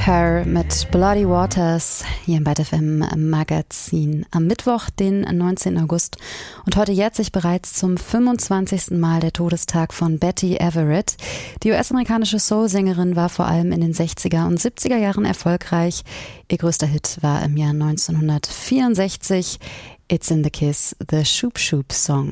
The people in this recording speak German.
Her mit Bloody Waters hier im Byte FM Magazin am Mittwoch, den 19. August. Und heute jährt sich bereits zum 25. Mal der Todestag von Betty Everett. Die US-amerikanische Soul-Sängerin war vor allem in den 60er und 70er Jahren erfolgreich. Ihr größter Hit war im Jahr 1964 It's in the Kiss, the Shoop Shoop Song.